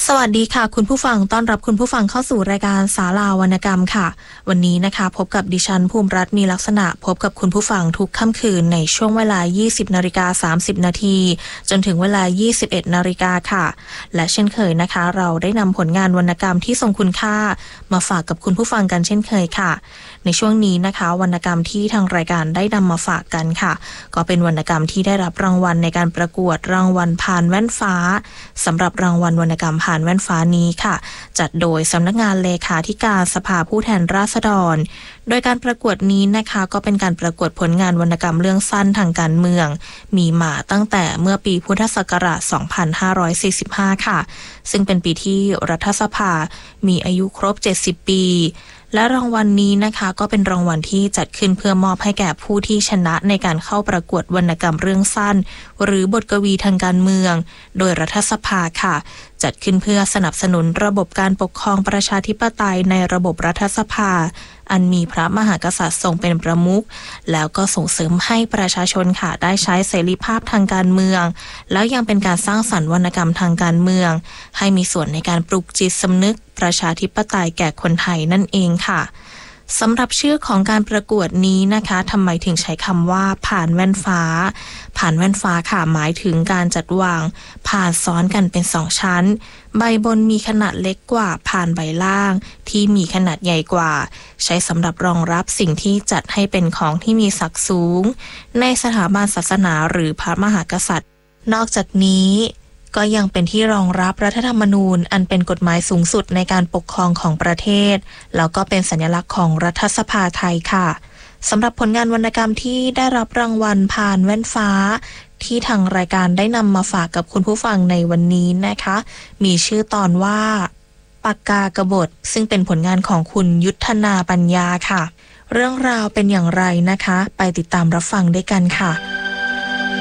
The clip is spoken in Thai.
สวัสดีค่ะคุณผู้ฟังต้อนรับคุณผู้ฟังเข้าสู่รายการศาลาวรรณกรรมค่ะวันนี้นะคะพบกับดิฉันภูมิรัตน์มีลักษณะพบกับคุณผู้ฟังทุกค่ำคืนในช่วงเวลา 20:30 นาทีจนถึงเวลา 21 นาฬิกาค่ะและเช่นเคยนะคะเราได้นำผลงานวรรณกรรมที่ทรงคุณค่ามาฝากกับคุณผู้ฟังกันเช่นเคยค่ะในช่วงนี้นะคะวรรณกรรมที่ทางรายการได้นำมาฝากกันค่ะก็เป็นวรรณกรรมที่ได้รับรางวัลในการประกวดรางวัลพานแว่นฟ้าสำหรับรางวัลวรรณกรรมพานแว่นฟ้านี้ค่ะจัดโดยสำนักงานเลขาธิการสภาผู้แทนราษฎรโดยการประกวดนี้นะคะก็เป็นการประกวดผลงานวรรณกรรมเรื่องสั้นทางการเมืองมีมาตั้งแต่เมื่อปีพุทธศักราช 2545 ค่ะซึ่งเป็นปีที่รัฐสภามีอายุครบ 70 ปีและรางวัลนี้นะคะก็เป็นรางวัลที่จัดขึ้นเพื่อมอบให้แก่ผู้ที่ชนะในการเข้าประกวดวรรณกรรมเรื่องสั้นหรือบทกวีทางการเมืองโดยรัฐสภาค่ะจัดขึ้นเพื่อสนับสนุนระบบการปกครองประชาธิปไตยในระบบรัฐสภาอันมีพระมหากษัตริย์ทรงเป็นประมุขแล้วก็ส่งเสริมให้ประชาชนค่ะได้ใช้เสรีภาพทางการเมืองแล้วยังเป็นการสร้างสรรค์วรรณกรรมทางการเมืองให้มีส่วนในการปลุกจิตสำนึกประชาธิปไตยแก่คนไทยนั่นเองค่ะสำหรับชื่อของการประกวดนี้นะคะทำไมถึงใช้คำว่าผ่านแว่นฟ้าผ่านแว่นฟ้าค่ะหมายถึงการจัดวางผ่านซ้อนกันเป็น2ชั้นใบบนมีขนาดเล็กกว่าผ่านใบล่างที่มีขนาดใหญ่กว่าใช้สำหรับรองรับสิ่งที่จัดให้เป็นของที่มีศักดิ์สูงในสถาบันศาสนาหรือพระมหากษัตริย์นอกจากนี้ก็ยังเป็นที่รองรับรัฐธรรมนูญอันเป็นกฎหมายสูงสุดในการปกครองของประเทศแล้วก็เป็นสัญลักษณ์ของรัฐสภาไทยค่ะสำหรับผลงานวรรณกรรมที่ได้รับรางวัลพานแว่นฟ้าที่ทางรายการได้นำมาฝากกับคุณผู้ฟังในวันนี้นะคะมีชื่อตอนว่าปากกากบฏซึ่งเป็นผลงานของคุณยุทธนาปัญญาค่ะเรื่องราวเป็นอย่างไรนะคะไปติดตามรับฟังด้วยกันค่ะ